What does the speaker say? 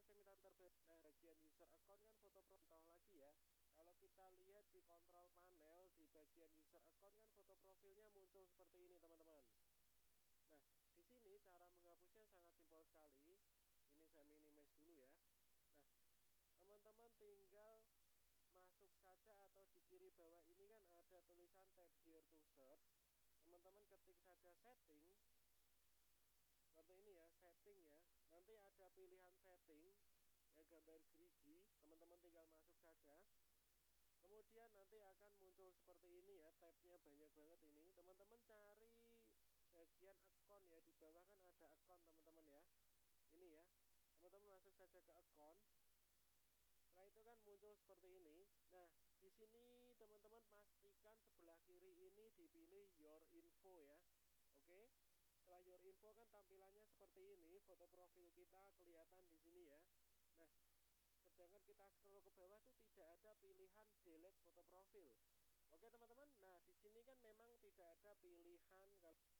saya minta terbaik. Nah, bagian user account kan foto profil lagi ya. Kalau kita lihat di control panel di bagian user account kan foto profilnya muncul seperti ini teman-teman. Nah, di sini cara menghapusnya sangat simpel sekali. Ini saya minimize dulu ya. Nah, teman-teman tinggal masuk saja atau di kiri bawah ini kan ada tulisan tab here to search. Teman-teman ketik saja setting seperti ini ya, setting ya. Nanti ada pilihan setting yang gambar gerigi, teman-teman tinggal masuk saja. Kemudian nanti akan muncul seperti ini ya, tabnya banyak banget ini. Teman-teman cari bagian account ya, di bawah kan ada account teman-teman ya. Ini ya, teman-teman masuk saja ke account. Setelah itu kan muncul seperti ini. Nah, di sini teman-teman pastikan sebelah kiri ini dipilih your info ya. Oke. Setelah your info kan tampilannya seperti ini, foto profil kita kelihatan di sini ya. Nah, sedangkan kita scroll ke bawah tuh tidak ada pilihan delete foto profil. Oke teman-teman. Nah, di sini kan memang tidak ada pilihan